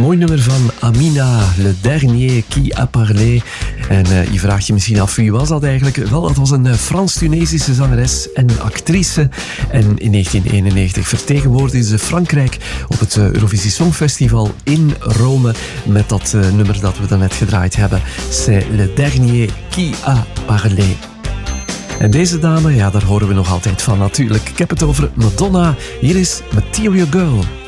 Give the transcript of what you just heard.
Mooi nummer van Amina, Le Dernier Qui a Parlé. En je vraagt je misschien af, wie was dat eigenlijk? Wel, dat was een Frans-Tunesische zangeres en actrice. En in 1991 vertegenwoordigde ze Frankrijk op het Eurovisie Songfestival in Rome met dat nummer dat we daarnet gedraaid hebben. C'est Le Dernier Qui a Parlé. En deze dame, ja, daar horen we nog altijd van natuurlijk. Ik heb het over Madonna. Hier is Material Girl.